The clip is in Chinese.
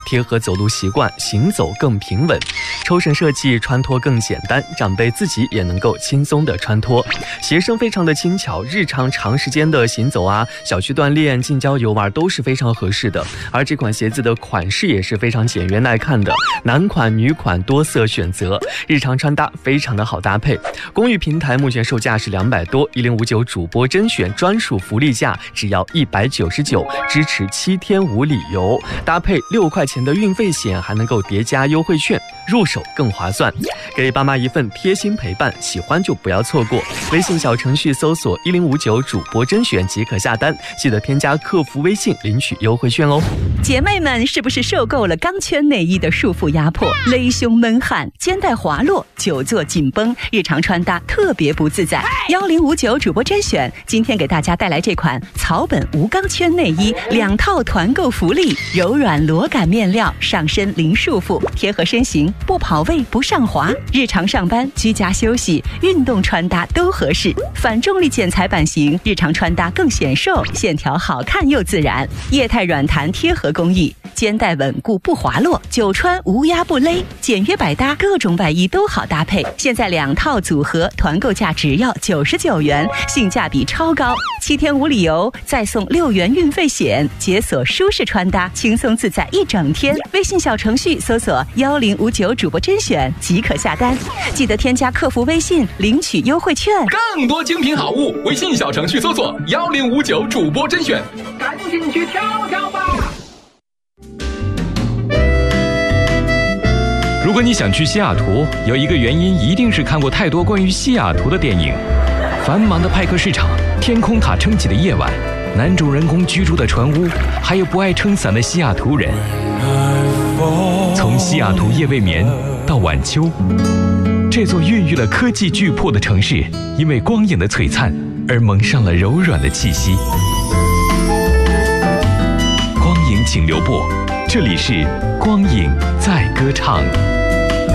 贴合走路习惯，行走更平稳。抽绳设计，穿脱更简单，长辈自己也能够轻松的穿脱。鞋身非常的轻巧，日常长时间的行走啊，小区锻炼、近郊游玩都是非常合适的。而这款鞋子的款式也是非常简约耐看的，男款、女款多色选择，日常穿搭非常的好搭配。公寓平台目前售价是200多，1059主播甄选专属福利价只要199，支持7天无理由，搭配6块钱的运费险，还能够叠加优惠券，入手更划算。给爸妈一份贴心陪伴，喜欢就不要错过。微信小程序搜索1059主播甄选即可下单，记得添加客服微信领取优惠券哦。 姐妹们，是不是受够了钢圈内衣的束缚压迫，勒胸闷汗，肩带滑落，久坐紧绷，日常穿搭特别不自在？1059主播甄选今天给大家带来这款草本无钢圈内衣2套团购福利，柔软裸感面料，上身零束缚，贴合身形，不跑位不上滑，日常上班、居家休息、运动穿搭都合适。反重力剪裁版型，日常穿搭更显瘦，线条好看又自然。液态软弹贴合工艺，肩带稳固不滑落，久穿无压不勒，简约百搭，各种外衣都好搭配。现在2套组合团购价只要99元，性价比超高。7天无理由，再送6元运费险，解锁舒适穿搭，轻松自在一整天。微信小程序搜索1059主播甄选即可下单，记得添加客服微信领取优惠券。 更多精品好物，微信小程序搜索1059主播甄选，赶紧去挑挑吧。 如果你想去西雅图，有一个原因一定是看过太多关于西雅图的电影。繁忙的派克市场，天空塔撑起的夜晚，男主人公居住的船屋，还有不爱撑伞的西雅图人。从西雅图夜未眠到晚秋，这座孕育了科技巨擘的城市，因为光影的璀璨而蒙上了柔软的气息。光影请留步，这里是光影在歌唱。